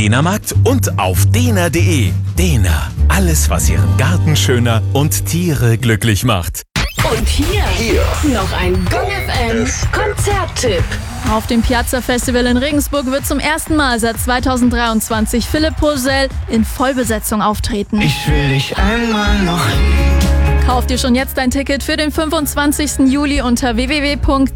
Dänemarkt und auf dena.de. Dena, alles was Ihren Garten schöner und Tiere glücklich macht. Und hier noch ein Gong FM Konzerttipp. Auf dem Piazza Festival in Regensburg wird zum ersten Mal seit 2023 Philipp Poisel in Vollbesetzung auftreten. Ich will dich einmal noch. Kauf dir schon jetzt dein Ticket für den 25. Juli unter www.dena.de.